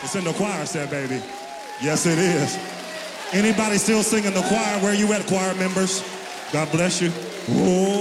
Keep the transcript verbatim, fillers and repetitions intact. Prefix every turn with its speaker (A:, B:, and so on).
A: It's in the choir set, baby. Yes, it is. Anybody still singing the choir? Where you at, choir members? God bless you. Oh.